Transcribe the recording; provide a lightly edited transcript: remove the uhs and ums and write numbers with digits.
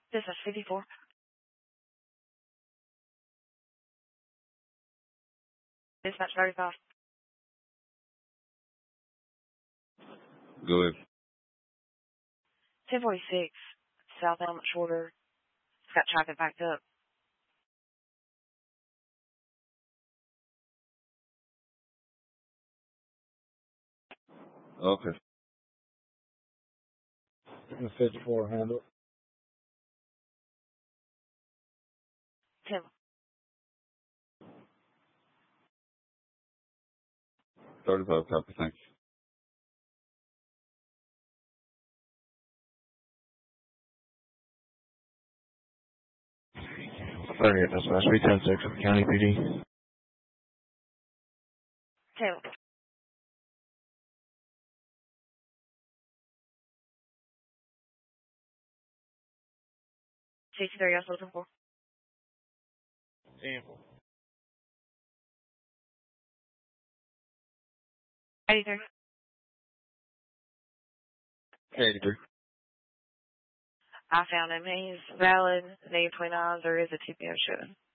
This is 54. Dispatch 35. Go ahead. 1046, southbound shorter. It's got traffic backed up. Okay. 54 handle. 10. 35 copy, thanks. 38 dispatch. 310-6 of County PD. 10. CC3, I was looking for. 83. 83. I found him. He's valid. Negative 29. There is a TPO showing.